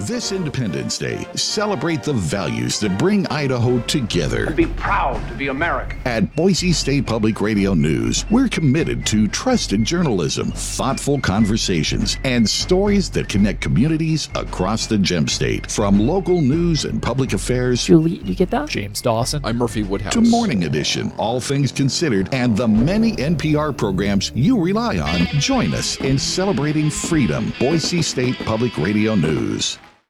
This Independence Day, celebrate the values that bring Idaho together. And be proud to be American. At Boise State Public Radio News, we're committed to trusted journalism, thoughtful conversations, and stories that connect communities across the Gem State. From local news and public affairs, Julie Luqueta, James Dawson, I'm Murphy Woodhouse, to Morning Edition, All Things Considered, and the many NPR programs you rely on, join us in celebrating freedom. Boise State Public Radio News.